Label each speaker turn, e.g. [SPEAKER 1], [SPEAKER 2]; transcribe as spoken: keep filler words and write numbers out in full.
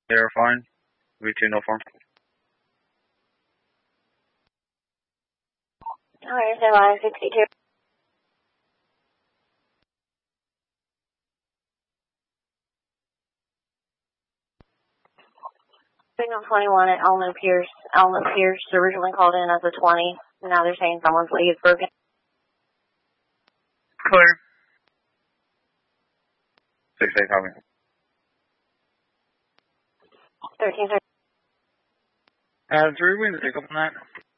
[SPEAKER 1] They're fine. V two, no form.
[SPEAKER 2] Alright, so line sixty-two. Signal twenty-one at Alma Pierce. Alma Pierce originally called in as a twenty. Now they're saying someone's leg is broken.
[SPEAKER 1] Clear. six eight, copy.
[SPEAKER 2] thirteen thirty.
[SPEAKER 1] Uh, three wings, pick up on that.